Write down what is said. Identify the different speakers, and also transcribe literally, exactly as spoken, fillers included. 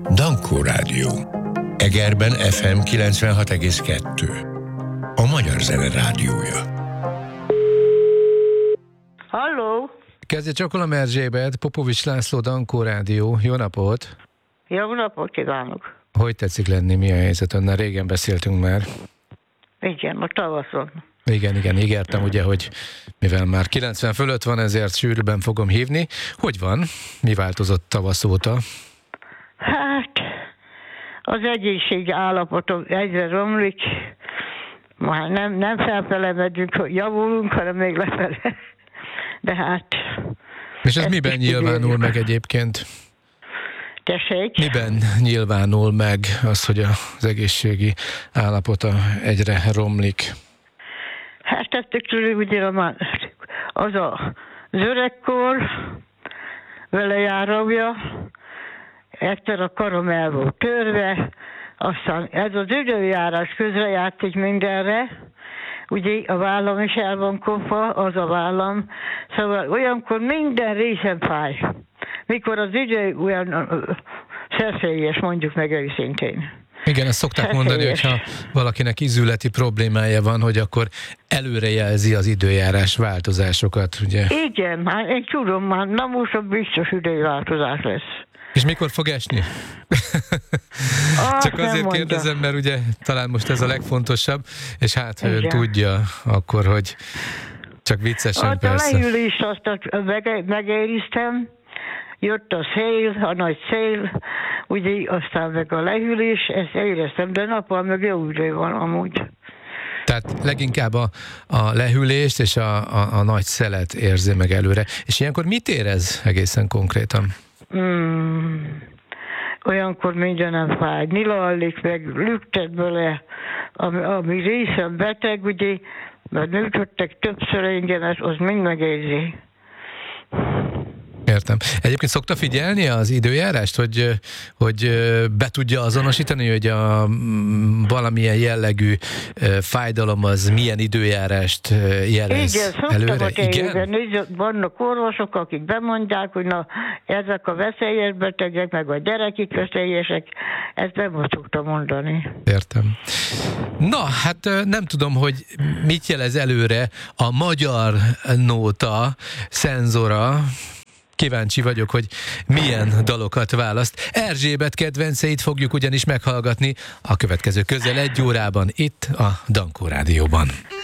Speaker 1: Dankó Rádió. Egerben ef em kilencvenhat egész kettő. A magyar zene rádiója.
Speaker 2: Halló!
Speaker 3: Kezdje Csokolom Erzsébet, Popovics László, Dankó Rádió. Jó napot!
Speaker 2: Jó napot kívánok!
Speaker 3: Hogy tetszik lenni? Mi a helyzet? Önnel régen beszéltünk már.
Speaker 2: Igen, a tavaszon.
Speaker 3: Igen, igen, ígértem ugye, hogy mivel már kilencven fölött van, ezért sűrűbben fogom hívni. Hogy van? Mi változott tavasz óta?
Speaker 2: Hát, az egészség állapotom egyre romlik. Már nem, nem felfele megyünk, hogy javulunk, hanem még lefele. De hát...
Speaker 3: És ez miben nyilvánul meg egyébként?
Speaker 2: Tessék?
Speaker 3: Miben nyilvánul meg az, hogy az egészségi állapota egyre romlik?
Speaker 2: Hát ettől tőle ugye már az a, az öregkor vele járója, egyszer a karom el volt törve, aztán ez az időjárás közrejátszik mindenre, ugye a vállam is el van kopva, az a vállam, szóval olyankor minden részem fáj. Mikor az idő olyan szeszélyes, mondjuk meg őszintén.
Speaker 3: Igen, ezt szokták szeszélyes mondani, hogyha valakinek ízületi problémája van, hogy akkor előrejelzi az időjárás változásokat, ugye?
Speaker 2: Igen, hát én tudom már, na most biztos időváltozás lesz.
Speaker 3: És mikor fog esni? Csak azért kérdezem, mert ugye talán most ez a legfontosabb, és hát ha ön tudja, akkor, hogy csak viccesen
Speaker 2: hát
Speaker 3: persze.
Speaker 2: A lehűlést azt megériztem, jött a szél, a nagy szél, ugye aztán meg a lehűlés, ezt éreztem, de nappal meg jó idő van amúgy.
Speaker 3: Tehát leginkább a, a lehűlést és a, a, a nagy szelet érzi meg előre. És ilyenkor mit érez egészen konkrétan?
Speaker 2: Hmm. Olyankor mindenem fáj, nyilallik meg, lüktet bele, ami, ami részem beteg, ugye, mert műtöttek többször engemet, az mind megérzi.
Speaker 3: Értem. Egyébként szokta figyelni az időjárást, hogy, hogy be tudja azonosítani, hogy a valamilyen jellegű fájdalom az milyen időjárást jelez
Speaker 2: igen,
Speaker 3: előre?
Speaker 2: Igen, igen. Vannak orvosok, akik bemondják, hogy na, ezek a veszélyes betegek, meg a gyerekik veszélyesek, ezt nem szoktam mondani.
Speaker 3: Értem. Na, hát nem tudom, hogy mit jelez előre a magyar nóta szenzora. Kíváncsi vagyok, hogy milyen dalokat választ. Erzsébet kedvenceit fogjuk ugyanis meghallgatni a következő közel egy órában itt a Dankó Rádióban.